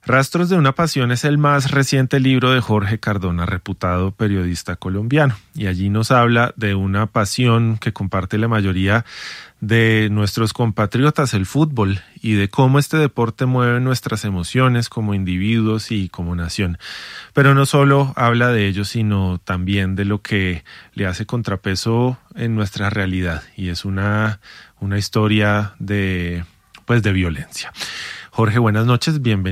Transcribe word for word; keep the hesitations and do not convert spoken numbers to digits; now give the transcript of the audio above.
Rastros de una pasión es el más reciente libro de Jorge Cardona, reputado periodista colombiano, y allí nos habla de una pasión que comparte la mayoría de nuestros compatriotas, el fútbol, y de cómo este deporte mueve nuestras emociones como individuos y como nación. Pero no solo habla de ello, sino también de lo que le hace contrapeso en nuestra realidad, y es una, una historia de, pues, de violencia. Jorge, buenas noches, bienvenido.